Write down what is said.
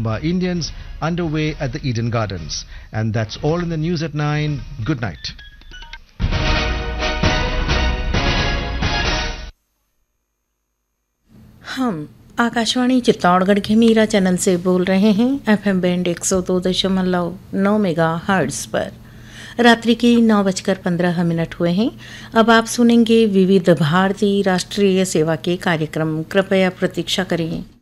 Mumbai Indians underway at the Eden Gardens. And that's all in the news at 9. Good night. हम आकाशवाणी चित्तौड़गढ़ के Meera channel से बोल रहे हैं FM बैंड 102.9 मेगाहर्ट्ज़ पर। रात्रि के 9:15 हुए हैं। अब आप सुनेंगे विविध भारती राष्ट्रीय सेवा के कार्यक्रम। कृपया प्रतीक्षा करें।